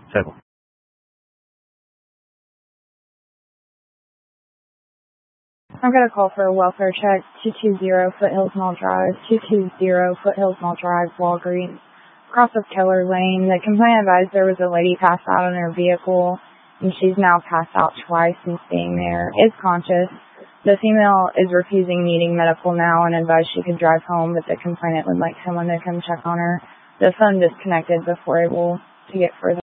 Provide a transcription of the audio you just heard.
Settle. I've got a call for a welfare check, 220 Foothills Mall Drive, 220 Foothills Mall Drive, Walgreens. Cross of Keller Lane. The complaint advised there was a lady passed out in her vehicle, and she's now passed out twice since being there. Is conscious. The female is refusing needing medical now and advised she could drive home, but the complainant would like someone to come check on her. The phone disconnected before able to get further.